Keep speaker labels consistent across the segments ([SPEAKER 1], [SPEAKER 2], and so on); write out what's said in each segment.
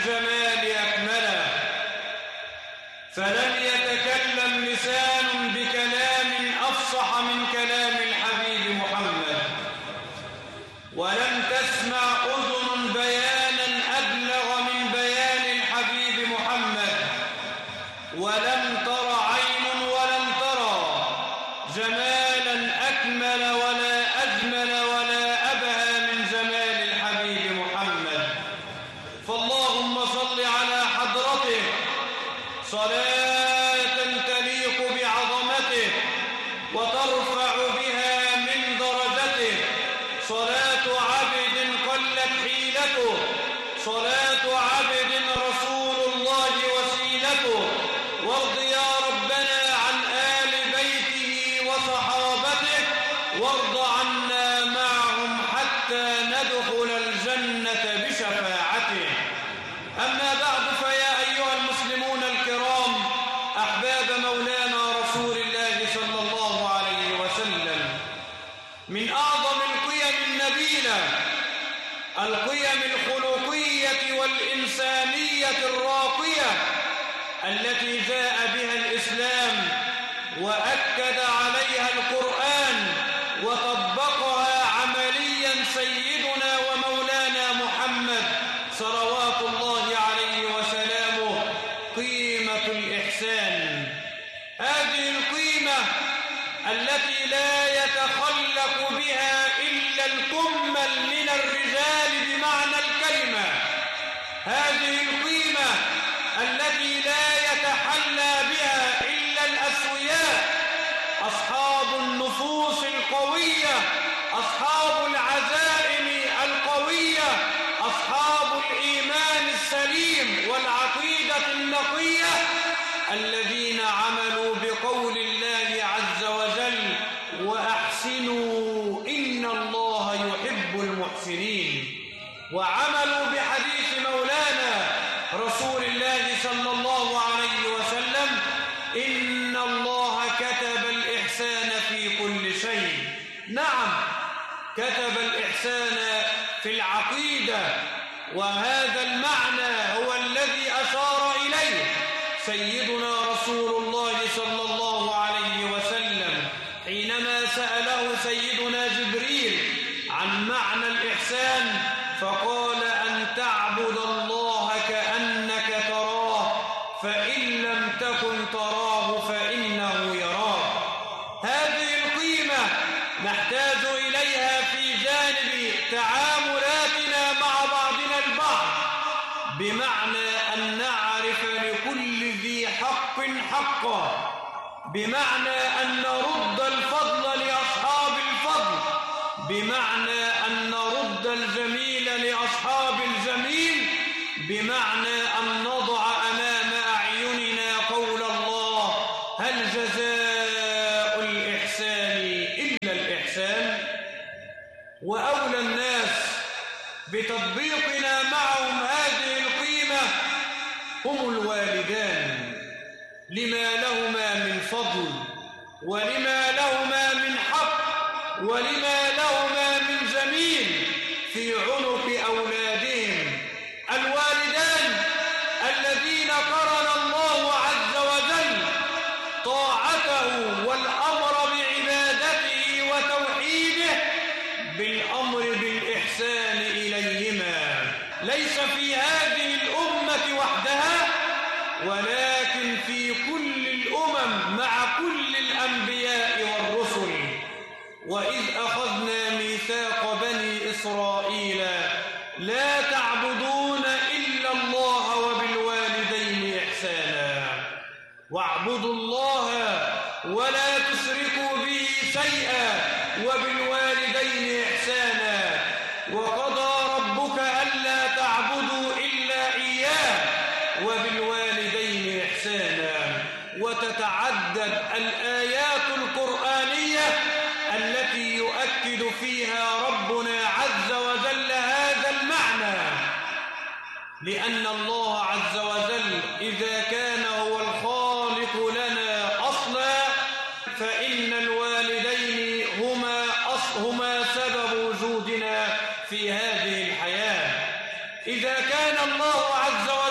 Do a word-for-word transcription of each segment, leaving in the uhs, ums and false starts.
[SPEAKER 1] الجمال أكملا، فلم يتكلم لسان بكلام أفصح من كلام الحبيب محمد، ولم تسمع أذن بيانا أبلغ من بيان الحبيب محمد، ولم تر عين ولم ترى جمالا أكمل ولا أجمل ولا أبهى من جمال الحبيب محمد. فاللهم صل على حضرته صلاة تليق بعظمته وترفع بها من درجته، صلاة عبد قلت حيلته، صلاة عبد رسول الله وسيلته. وارض يا ربنا عن آل بيته وصحابته، وارض عنا معهم حتى ندخل الجنة بشفاعته. أما بعد، فيا أيها المسلمون الكرام أحباب مولانا رسول الله صلى الله عليه وسلم، من أعظم القيم النبيلة القيم الخلقية والإنسانية الراقية التي جاء بها الإسلام وأكد عليها القرآن وطبقها عمليا سيدنا ومولانا محمد صلوات الله عليه وسلامه، قيمة الإحسان. هذه القيمة التي لا يتخلق بها إلا الكمل من الرجال بمعنى الكلمة، هذه القيمة التي لا يتحلى بها إلا الأسوياء، أصحاب النفوس القوية، أصحاب العزائم القوية، أصحاب الإيمان السليم والعقيدة النقية، الذين عملوا بقول الله عز وجل: وأحسنوا إن الله يحب المحسنين، وعملوا بحديث مولانا رسول الله صلى الله عليه وسلم: إن الله كتب الإحسان في كل شيء. نعم، كتب الإحسان في العقيدة، وهذا المعنى هو الذي أشار إليه سيدنا رسول الله صلى الله عليه وسلم حينما سأله سيدنا جبريل عن معنى الإحسان، فقال: أن تعبد الله كأنك تراه، فإن لم تكن تراه فإنه يراك. هذه القيمة نحتاج إليها في جانب تعاملاتنا مع بعضنا البعض، بمعنى أن نعرف لكل ذي حق حقه، بمعنى أن نرد الفضل لأصحاب الفضل، بمعنى أن نرد الجميل لأصحاب الجميل، بمعنى أن نضع أمام أعيننا قول الله: هل جزاء الإحسان إلا الإحسان؟ وأولى الناس بتطبيقنا معهم هذه القيمة هم الوالدان، لما لهما من فضل، ولما لهما من حق، ولما لهما من جميل في عنق أولادهم. الوالدان الذين قرن الله عز وجل طاعته والأمر بعبادته وتوحيده بالأمر بالإحسان إليهما، ليس في هذه الأمة وحدها، ولكن في كل الأمم مع كل الأنبياء والرسل. وإذ أخذنا ميثاق بني إسرائيل لا تعبدون إلا الله وبالوالدين إحسانا، واعبدوا الله ولا تشركوا به شيئا وبالوالدين إحسانا، وقضى ربك ألا تعبدوا إلا إياه وبالوالدين إحسانا. وتتعدد الآيات القرآنية التي يؤكد فيها ربنا عز وجل هذا المعنى، لأن الله عز وجل إذا كان هو الخالق لنا أصلا، فإن الوالدين هما هما سبب وجودنا في هذه الحياة. إذا كان الله عز وجل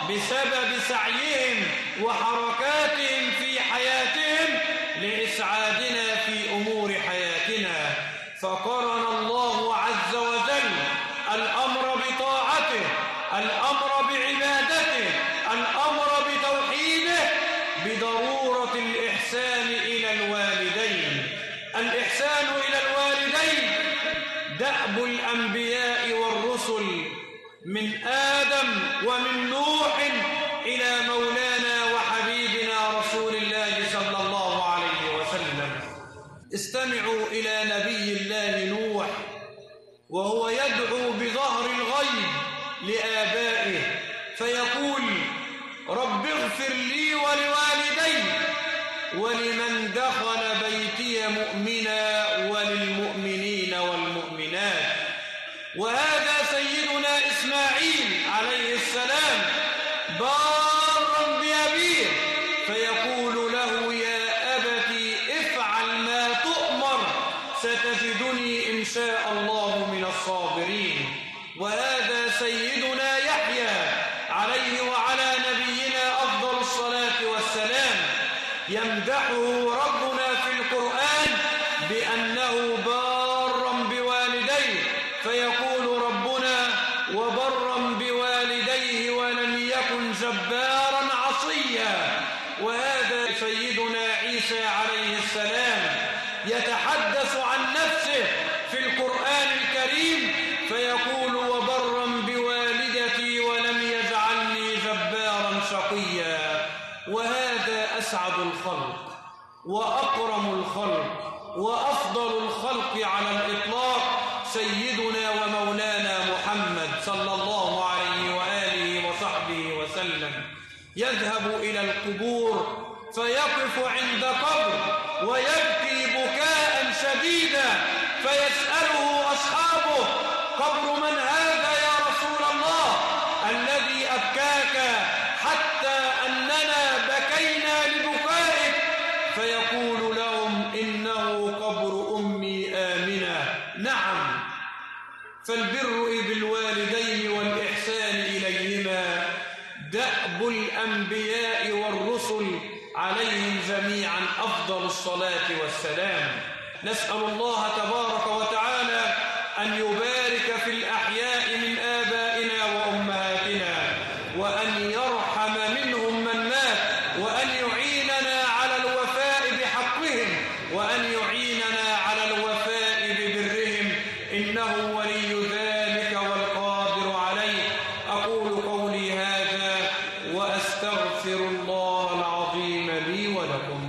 [SPEAKER 1] بسبب سعيهم وحركاتهم في حياتهم لإسعادنا في أمور حياتنا. فقرن الله عز وجل الأمر بطاعته، الأمر بعبادته، الأمر بتوحيده بضرورة الإحسان إلى الوالدين. الإحسان إلى الوالدين دأب الأنبياء والرسل من آدم ومن نوح إلى مولانا وحبيبنا رسول الله صلى الله عليه وسلم. استمعوا إلى نبي الله نوح وهو يدعو بظهر الغيب لآبائه فيقول: رب اغفر لي ولوالدي ولمن دخل بيتي مؤمنا وللمؤمنين والمؤمنات. وهذا سيدنا إسماعيل عليه السلام بارا بأبيه فيقول له: يا أبت افعل ما تؤمر ستجدني إن شاء الله من الصابرين. وهذا سيدنا يحيى عليه وعلى نبينا أفضل الصلاة والسلام يمدحه ربنا في القرآن بأنه بارا بوالديه فيقول ربنا: وبرا بوالديه ولم يكن جبارا عصيا. وهذا سيدنا عيسى عليه السلام يتحدث عن نفسه في القرآن الكريم فيقول: وبرا بوالدتي ولم يجعلني جبارا شقيا. وهذا أسعد الخلق وأكرم الخلق وأفضل الخلق على الإطلاق سيدنا ومولانا محمد صلى الله عليه وآله وصحبه وسلم. يذهب إلى القبور فيقف عند قبر ويبكي بكاء شديدا فيسأله أصحابه: قبر من هذا يا رسول الله الذي أبكاك حتى أننا بكينا لبكائك؟ فيقول لهم: إنه قبر أمي آمنة. نعم، فالبر بالوالدين والإحسان إليهما دأب الأنبياء والرسل عليهم جميعا أفضل الصلاة والسلام. نسأل الله تبارك وتعالى أن يبارك في الأحياء من آبائنا وأمهاتنا وأن يرحم منهم من مات وأن يعيننا على الوفاء بحقهم وأن يعيننا على الوفاء ببرهم إنه ولي ذلك والقادر عليه. أقول قولي هذا وأستغفر الله العظيم لي ولكم.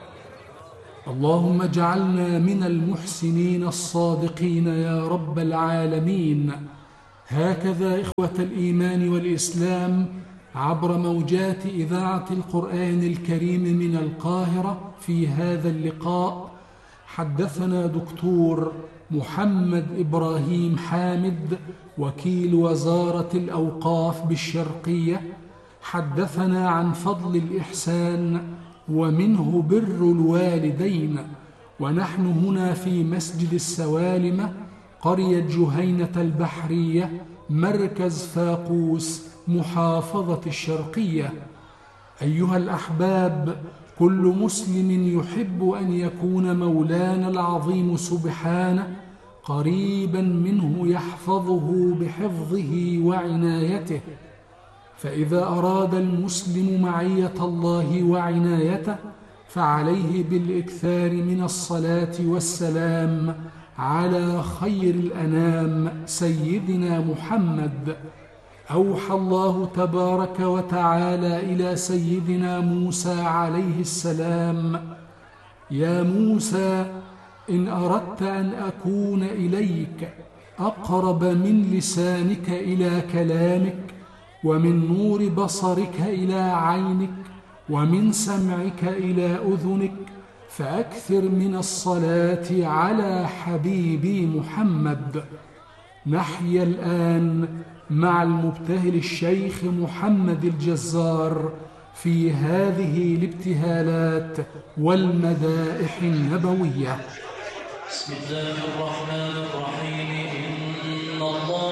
[SPEAKER 2] اللهم اجعلنا من المحسنين الصادقين يا رب العالمين. هكذا إخوة الإيمان والإسلام عبر موجات إذاعة القرآن الكريم من القاهرة في هذا اللقاء حدثنا دكتور محمد إبراهيم حامد وكيل وزارة الأوقاف بالشرقية، حدثنا عن فضل الإحسان ومنه بر الوالدين. ونحن هنا في مسجد السوالمة قرية جهينة البحرية مركز فاقوس محافظة الشرقية. أيها الأحباب، كل مسلم يحب أن يكون مولانا العظيم سبحانه قريبا منه يحفظه بحفظه وعنايته. فإذا أراد المسلم معية الله وعنايته فعليه بالإكثار من الصلاة والسلام على خير الأنام سيدنا محمد. أوحى الله تبارك وتعالى إلى سيدنا موسى عليه السلام: يا موسى إن أردت أن أكون إليك أقرب من لسانك إلى كلامك ومن نور بصرك إلى عينك ومن سمعك إلى أذنك فأكثر من الصلاة على حبيبي محمد. نحيا الآن مع المبتهل الشيخ محمد الجزار في هذه الابتهالات والمدائح النبوية.
[SPEAKER 3] بسم الله الرحمن الرحيم. إن الله